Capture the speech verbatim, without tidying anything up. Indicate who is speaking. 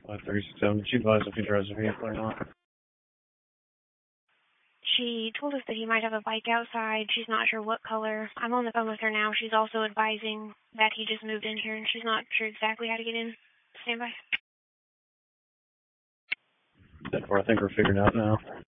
Speaker 1: five three six seven. Did she advise if he drives a vehicle or not?
Speaker 2: She told us that he might have a bike outside. She's not sure what color. I'm on the phone with her now. She's also advising that he just moved in here, and she's not sure exactly how to get in. Stand by.
Speaker 1: Therefore, I think we're figuring out now.